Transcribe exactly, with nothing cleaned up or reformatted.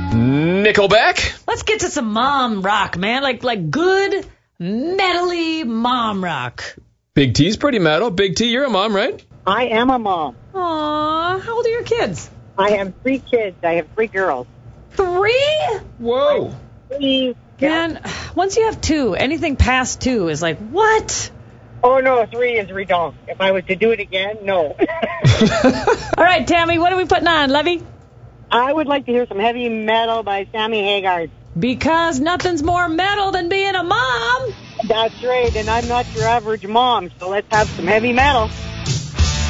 Nickelback. Let's get to some mom rock, man. Like like good, metally mom rock. Big T's pretty metal. Big T, you're a mom, right? I am a mom. Aw, how old are your kids? I have three kids. I have three girls. Three? Whoa. Three. Yeah. Man, once you have two, anything past two is like, what? Oh, no, three is redone. If I was to do it again, no. All right, Tammy, what are we putting on, Levy? I would like to hear some heavy metal by Sammy Hagar. Because nothing's more metal than being a mom. That's right, and I'm not your average mom, so let's have some heavy metal.